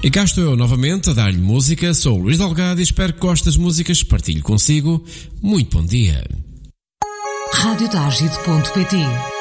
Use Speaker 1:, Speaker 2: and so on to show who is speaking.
Speaker 1: E cá estou eu novamente a dar-lhe música. Sou o Luís Delgado e espero que goste das músicas. Partilho consigo. Muito bom dia.
Speaker 2: Radiotágido.pt